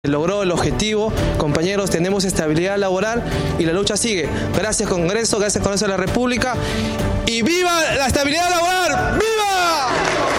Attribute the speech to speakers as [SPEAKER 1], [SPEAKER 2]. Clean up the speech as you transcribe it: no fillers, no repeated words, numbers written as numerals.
[SPEAKER 1] Logró el objetivo, compañeros, tenemos estabilidad laboral y la lucha sigue. Gracias Congreso de la República y ¡viva la estabilidad laboral! ¡Viva!